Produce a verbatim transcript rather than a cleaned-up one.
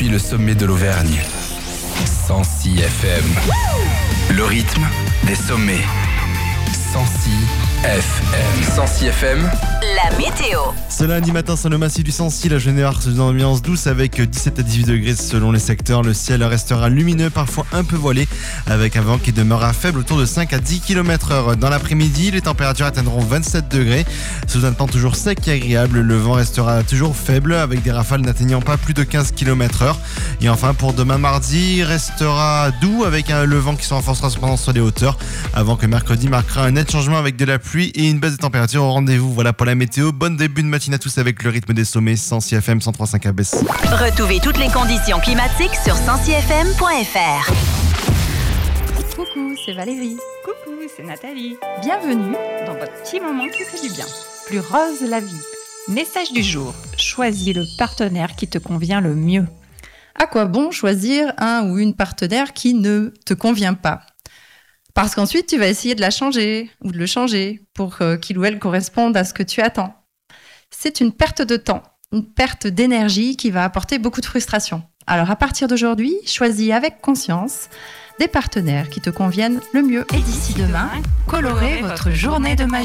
depuis le sommet de l'Auvergne. cent six F M. Le rythme des sommets. cent six F M. cent six F M. La météo. Ce lundi matin, sur le massif du Sancy, la journée sera sous une ambiance douce avec dix-sept à dix-huit degrés selon les secteurs. Le ciel restera lumineux, parfois un peu voilé, avec un vent qui demeurera faible autour de cinq à dix kilomètres heure. Dans l'après-midi, les températures atteindront vingt-sept degrés, sous un temps toujours sec et agréable. Le vent restera toujours faible, avec des rafales n'atteignant pas plus de quinze kilomètres heure. Et enfin, pour demain mardi, il restera doux, avec un, le vent qui se renforcera cependant sur les hauteurs, avant que mercredi marquera un net changement avec de la pluie et une baisse de température au rendez-vous. Voilà pour la météo. Bon début de matinée à tous avec le rythme des sommets. cent six F M, cent trois virgule cinq A B C. Retrouvez toutes les conditions climatiques sur cent six F M point F R. Coucou, c'est Valérie. Coucou, c'est Nathalie. Bienvenue. Dans votre petit moment qui fait du bien. Plus rose la vie. Message du jour. Choisis le partenaire qui te convient le mieux. À quoi bon choisir un ou une partenaire qui ne te convient pas ? Parce qu'ensuite, tu vas essayer de la changer ou de le changer pour qu'il ou elle corresponde à ce que tu attends. C'est une perte de temps, une perte d'énergie qui va apporter beaucoup de frustration. Alors à partir d'aujourd'hui, choisis avec conscience des partenaires qui te conviennent le mieux. Et d'ici demain, colorez votre journée de magie.